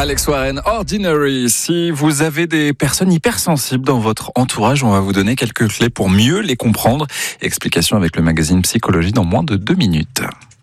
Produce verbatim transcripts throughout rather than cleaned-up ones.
Alex Warren, Ordinary. Si vous avez des personnes hypersensibles dans votre entourage, on va vous donner quelques clés pour mieux les comprendre. Explication avec le magazine Psychologie dans moins de deux minutes.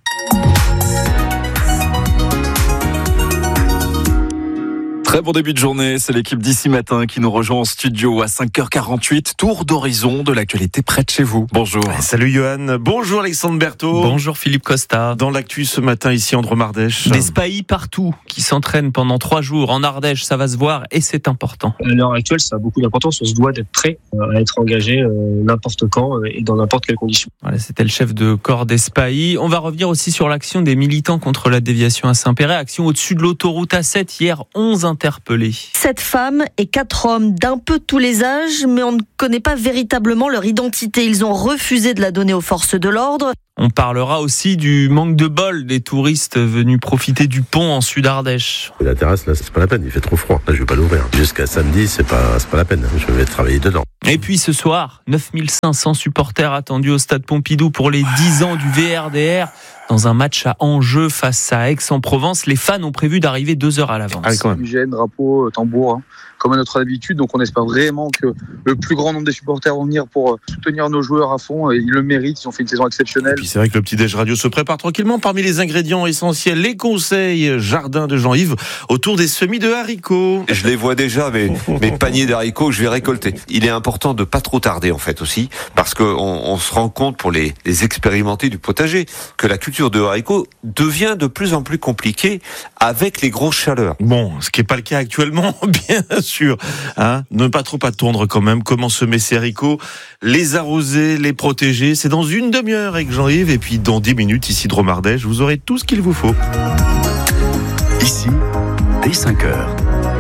Très bon début de journée, c'est l'équipe d'ici matin qui nous rejoint en studio à cinq heures quarante-huit. Tour d'horizon de l'actualité près de chez vous. Bonjour. Salut Johan, bonjour Alexandre Berthaud. Bonjour Philippe Costa. Dans l'actu ce matin ici en Dromardèche. Des spahis partout qui s'entraînent pendant trois jours en Ardèche, ça va se voir et c'est important. À l'heure actuelle, ça a beaucoup d'importance. On se doit d'être prêt à être engagé n'importe quand et dans n'importe quelle condition. Voilà, c'était le chef de corps des spahis. On va revenir aussi sur l'action des militants contre la déviation à Saint-Péray. Action au-dessus de l'autoroute A sept. Hier, onze interpellés. Sept femmes et quatre hommes d'un peu tous les âges, mais on ne connaît pas véritablement leur identité. Ils ont refusé de la donner aux forces de l'ordre. On parlera aussi du manque de bol des touristes venus profiter du pont en Sud-Ardèche. La terrasse, là, c'est pas la peine, il fait trop froid. Là, je vais pas l'ouvrir. Jusqu'à samedi, c'est pas, c'est pas la peine. Je vais travailler dedans. Et puis ce soir, neuf mille cinq cents supporters attendus au stade Pompidou pour les dix ans du V R D R. Dans un match à enjeu face à Aix-en-Provence, les fans ont prévu d'arriver deux heures à l'avance. Ah, quand même. Fumigène, drapeau, tambour, hein, comme à notre habitude. Donc on espère vraiment que le plus grand nombre des supporters vont venir pour soutenir nos joueurs à fond. Et ils le méritent, ils ont fait une saison exceptionnelle. Et puis c'est vrai que le petit-déj radio se prépare tranquillement. Parmi les ingrédients essentiels, les conseils jardin de Jean-Yves autour des semis de haricots. Je les vois déjà, mes, mes paniers d'haricots que je vais récolter. Il est important de pas trop tarder en fait aussi, parce qu'on on se rend compte pour les, les expérimentés du potager que la culture de haricots devient de plus en plus compliquée avec les grosses chaleurs. Bon, ce qui n'est pas le cas actuellement, bien sûr. Hein, ne pas trop attendre quand même. Comment semer ces haricots, les arroser, les protéger. C'est dans une demi-heure avec Jean-Yves. Et puis dans dix minutes, ici Dromardèche, vous aurez tout ce qu'il vous faut. Ici, dès cinq heures.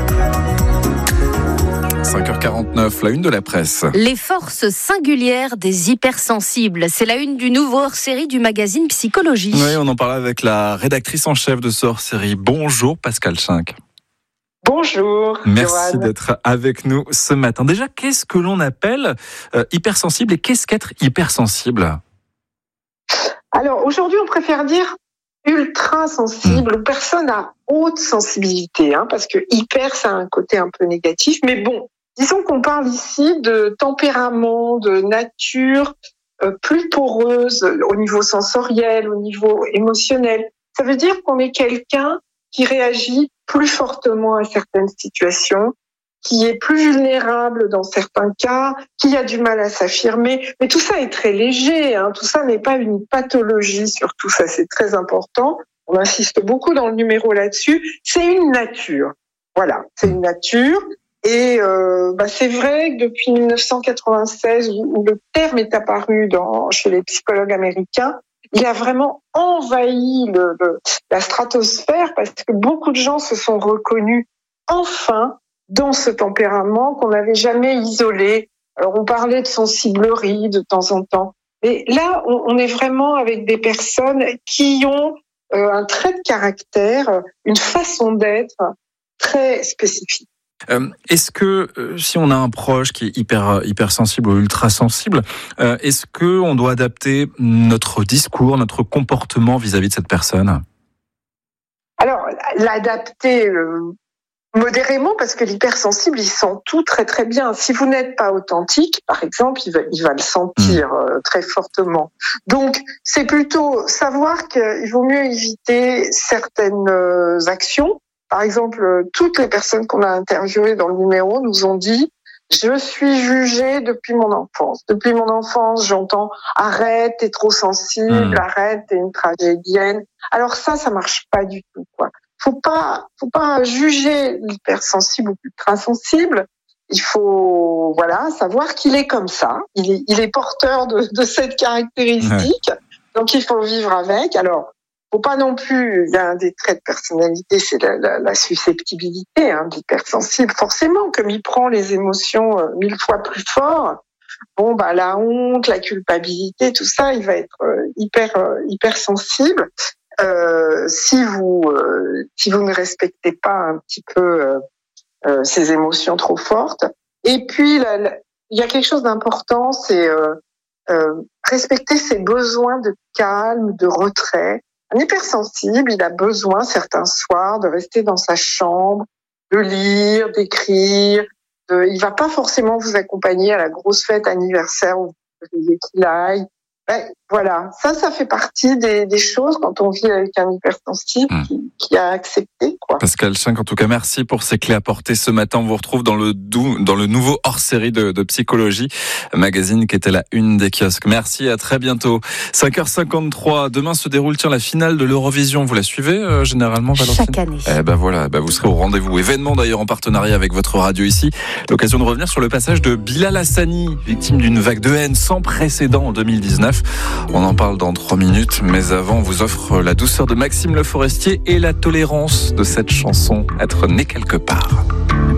cinq heures quarante-neuf, la une de la presse. Les forces singulières des hypersensibles. C'est la une du nouveau hors-série du magazine Psychologie. Oui, on en parlait avec la rédactrice en chef de ce hors-série. Bonjour Pascal Schinck. Bonjour. Merci Johan. d'être avec nous ce matin. Déjà, qu'est-ce que l'on appelle euh, hypersensible et qu'est-ce qu'être hypersensible ? Alors aujourd'hui, on préfère dire ultra sensible mmh. ou personne à haute sensibilité, hein, parce que hyper, ça a un côté un peu négatif. Mais bon, disons qu'on parle ici de tempérament, de nature euh, plus poreuse au niveau sensoriel, au niveau émotionnel. Ça veut dire qu'on est quelqu'un qui réagit plus fortement à certaines situations, qui est plus vulnérable dans certains cas, qui a du mal à s'affirmer. Mais tout ça est très léger, hein. Tout ça n'est pas une pathologie, surtout ça c'est très important. On insiste beaucoup dans le numéro là-dessus. C'est une nature. Voilà, c'est une nature. Et euh, bah c'est vrai que depuis dix-neuf cent quatre-vingt-seize, où le terme est apparu dans, chez les psychologues américains, il a vraiment envahi le, le, la stratosphère parce que beaucoup de gens se sont reconnus enfin dans ce tempérament qu'on n'avait jamais isolé. Alors on parlait de sensiblerie de temps en temps, mais là on, on est vraiment avec des personnes qui ont euh, un trait de caractère, une façon d'être très spécifique. Euh, est-ce que euh, si on a un proche qui est hyper hypersensible ou ultra sensible, euh, est-ce que on doit adapter notre discours, notre comportement vis-à-vis de cette personne ? Alors l'adapter euh, modérément, parce que l'hypersensible il sent tout très très bien. Si vous n'êtes pas authentique, par exemple, il va il va le sentir euh, très fortement. Donc c'est plutôt savoir qu'il vaut mieux éviter certaines euh, actions. Par exemple, toutes les personnes qu'on a interviewées dans le numéro nous ont dit « Je suis jugée depuis mon enfance. Depuis mon enfance, j'entends « Arrête, t'es trop sensible, mmh. arrête, t'es une tragédienne. » Alors ça, ça marche pas du tout, quoi. Faut pas, faut pas juger l'hypersensible ou l'ultrasensible. Il faut, voilà, savoir qu'il est comme ça. Il est, il est porteur de, de cette caractéristique. Ouais. Donc il faut vivre avec. Alors, faut pas non plus, il y a un des traits de personnalité, c'est la, la, la susceptibilité, hein, de l'hypersensible. Forcément, comme il prend les émotions euh, mille fois plus fort, bon, bah, la honte, la culpabilité, tout ça, il va être euh, hyper, euh, hyper sensible. Euh, si vous, euh, si vous ne respectez pas un petit peu euh, euh, ces émotions trop fortes. Et puis, la, la, il y a quelque chose d'important, c'est euh, euh, respecter ses besoins de calme, de retrait. Un hypersensible, il a besoin certains soirs de rester dans sa chambre, de lire, d'écrire. De... Il va pas forcément vous accompagner à la grosse fête anniversaire où vous voulez qu'il aille. Ben, voilà, ça, ça fait partie des, des choses quand on vit avec un hypersensible mmh. qui, qui a accepté, quoi. Pascal Schenck, en tout cas, merci pour ces clés apportées ce matin. On vous retrouve dans le, dou- dans le nouveau hors-série de, de Psychologie, magazine qui était la une des kiosques. Merci, à très bientôt. cinq heures cinquante-trois, demain se déroule, tiens, la finale de l'Eurovision. Vous la suivez, euh, généralement, Valentine ? Chaque année. Eh ben voilà, ben vous serez au rendez-vous. Événement d'ailleurs en partenariat avec votre radio ici. L'occasion de revenir sur le passage de Bilal Hassani, victime d'une vague de haine sans précédent en deux mille dix-neuf. On en parle dans trois minutes, mais avant, on vous offre la douceur de Maxime Le Forestier et la tolérance de cette chanson, Être né quelque part.